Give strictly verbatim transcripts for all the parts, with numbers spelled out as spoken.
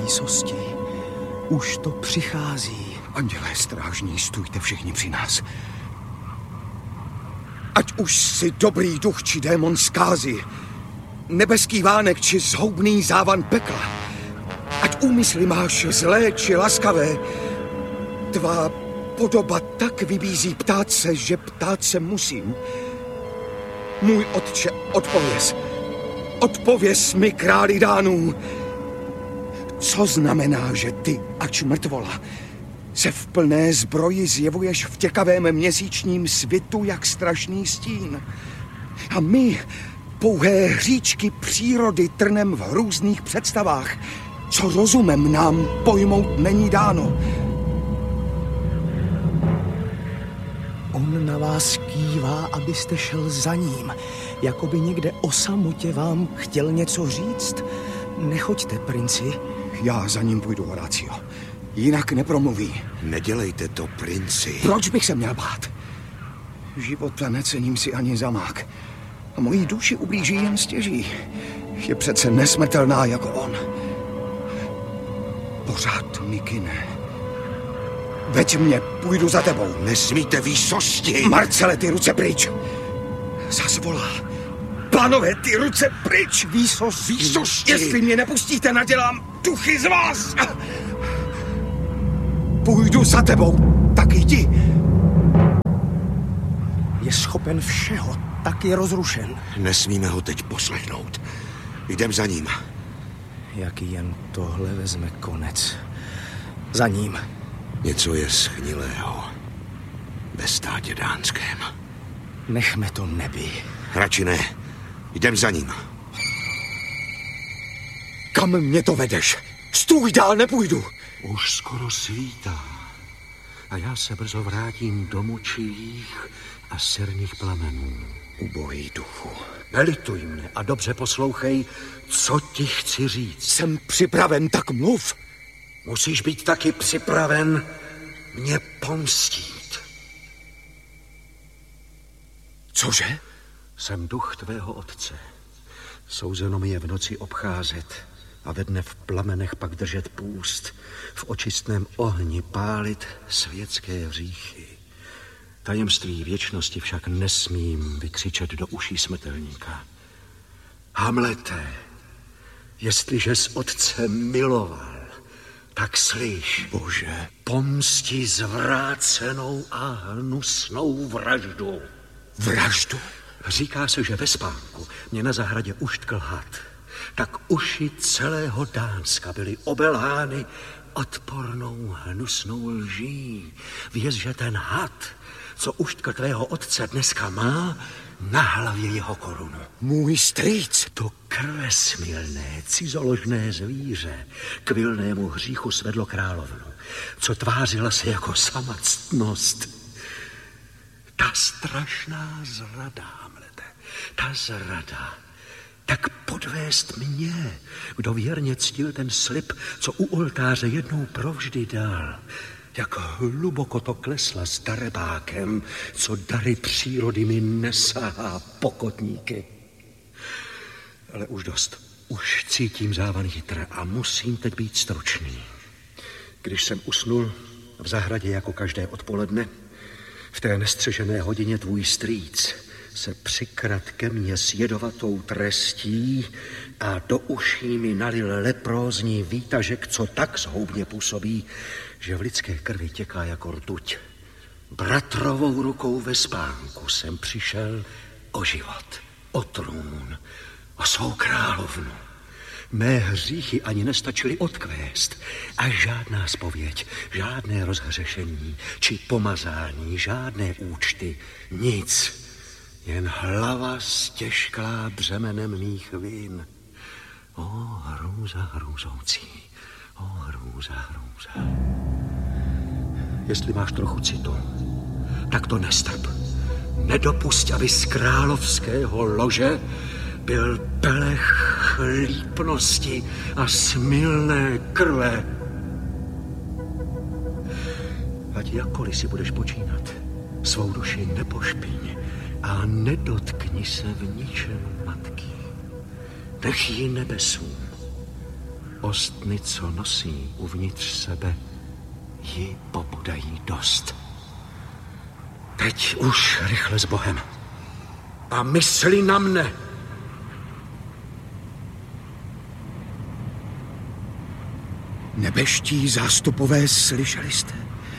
výsosti, už to přichází. Andělé strážní, stůjte všichni při nás. Ať už si dobrý duch či démon zkázy, nebeský vánek či zhoubný závan pekla, ať úmysly máš zlé či laskavé, tvá podoba tak vybízí ptát se, že ptát se musím. Můj otče, odpověz. Odpověz mi, králi Dánů. Co znamená, že ty, ač mrtvola, se v plné zbroji zjevuješ v těkavém měsíčním svitu jak strašný stín? A my, pouhé hříčky přírody, trnem v hrůzných představách, co rozumem nám pojmout není dáno. On na vás kývá, abyste šel za ním, jako by někde o samotě vám chtěl něco říct. Nechoďte, princi. Já za ním půjdu, Horácio. Jinak nepromluví. Nedělejte to, princi. Proč bych se měl bát? Života necením si ani za mák. A mojí duši ublíží jen stěží. Je přece nesmrtelná jako on. Pořád mi kyne. Veď mě, půjdu za tebou. Nesmíte výsosti. Marcele, ty ruce pryč. Zas volá. Pánové, ty ruce pryč. Výsosti. Výsosti. Jestli mě nepustíte, nadělám duchy z vás. Půjdu za tebou, tak jdi. Je schopen všeho, tak je rozrušen. Nesmíme ho teď poslechnout. Jdem za ním. Jaký jen tohle vezme konec. Za ním. Něco je schnilého ve státě dánském. Nechme to nebi. Radši ne. Jdem za ním. Kam mě to vedeš? Stůj, dál nepůjdu. Už skoro svítá. A já se brzo vrátím do močivých a sirných plamenů. Ubohý duchu. Nelituj mne a dobře poslouchej, co ti chci říct. Jsem připraven, tak mluv. Musíš být taky připraven mě pomstít. Cože? Jsem duch tvého otce. Souzeno mi je v noci obcházet a ve dne v plamenech pak držet půst, v očistném ohni pálit světské hříchy. Tajemství věčnosti však nesmím vykřičet do uší smrtelníka. Hamlete, jestliže s otcem miloval, tak slyš, Bože, pomsti zvrácenou a hnusnou vraždu. Vraždu? Říká se, že ve spánku mě na zahradě uštkl had. Tak uši celého Dánska byly obelhány odpornou hnusnou lží. Věz, že ten had, co uštkl tvého otce dneska má, na hlavě jeho korunu. Můj strýc. To krvesmilné, cizoložné zvíře k vilnému hříchu svedlo královnu, co tvářila se jako sama ctnost. Ta strašná zrada, Hamlete, ta zrada, tak podvést mě, kdo věrně ctil ten slib, co u oltáře jednou provždy dal. Jak hluboko to klesla s darebákem, co dary přírody mi nesahá pokotníky. Ale už dost. Už cítím závan jitra a musím teď být stručný. Když jsem usnul v zahradě jako každé odpoledne, v té nestřežené hodině tvůj strýc se přikrat ke mně s jedovatou trestí a do uší mi nalil leprózní výtažek, co tak zhoubně působí, že v lidské krvi těká jako rtuť. Bratrovou rukou ve spánku jsem přišel o život, o trůn, o svou královnu. Mé hříchy ani nestačily odkvést a žádná zpověď, žádné rozhřešení či pomazání, žádné účty, nic. Jen hlava stěžklá břemenem mých vin. O hrůza hrůzoucí, o hrůza hrůza. Jestli máš trochu citu, tak to nestrp. Nedopusť, aby z královského lože byl pelech chlípnosti a smilné krve. Ať jakkoliv si budeš počínat, svou duši nepošpiň a nedotkni se v ničem matky. Nech ji nebesům ostny, co nosí uvnitř sebe, ji pobudají dost. Teď už rychle s Bohem. A mysli na mne. Nebeští zástupové, slyšeli jste?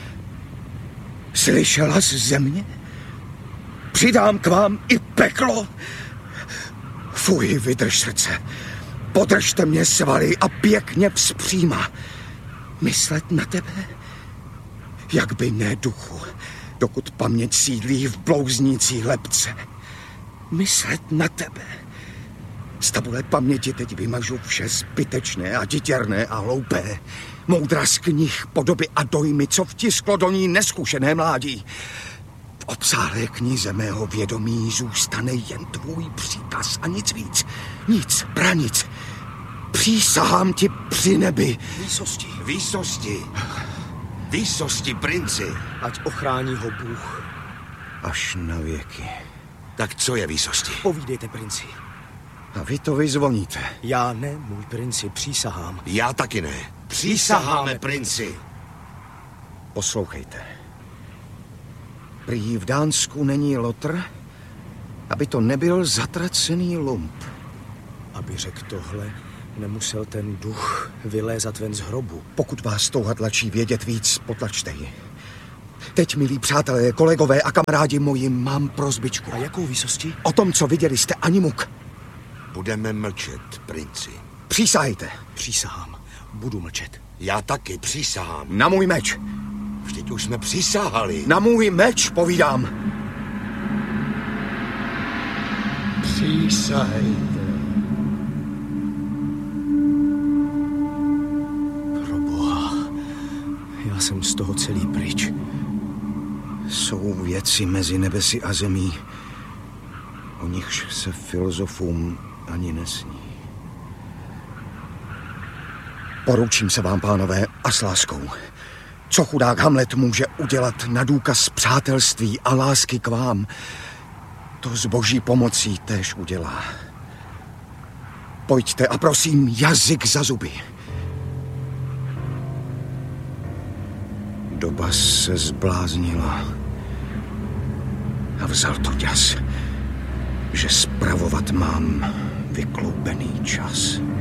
Slyšela z země? Přidám k vám i peklo? Fuj, vydrž srdce. Podržte mě svaly a pěkně vzpříma. Myslet na tebe? Jak by ne, duchu, dokud paměť sídlí v blouznící lebce. Myslet na tebe. Z tabule paměti teď vymažu vše zbytečné a titěrné a hloupé. Moudra z knih, podoby a dojmy, co vtisklo do ní neskušené mládí. V obsáhlé knize mého vědomí zůstane jen tvůj příkaz a nic víc. Nic, pranic. Přísahám ti při nebi. Výsosti. Výsosti. Výsosti, princi. Ať ochrání ho Bůh. Až na věky. Tak co je výsosti? Povídejte, princi. A vy to vyzvoníte. Já ne, můj princi, přísahám. Já taky ne. Přísaháme, princi. Poslouchejte. Prý v Dánsku není lotr, aby to nebyl zatracený lump. Aby řekl tohle, nemusel ten duch vylézat ven z hrobu. Pokud vás touha tlačí vědět víc, potlačte ji. Teď, milí přátelé, kolegové a kamarádi moji, mám prosbičku. A jakou výsosti? O tom, co viděli jste, ani muk. Budeme mlčet, princi. Přísahejte. Přísahám. Budu mlčet. Já taky přísahám. Na můj meč. Vždyť už jsme přísahali. Na můj meč, povídám. Přísahejte. Pro Boha. Já jsem z toho celý pryč. Jsou věci mezi nebesy a zemí, o nichž se filozofům ani nesní. Poručím se vám, pánové, a s láskou. Co chudák Hamlet může udělat na důkaz přátelství a lásky k vám, to s boží pomocí též udělá. Pojďte a prosím, jazyk za zuby. Doba se zbláznila a vzal to děs, že spravovat mám vykloubený čas.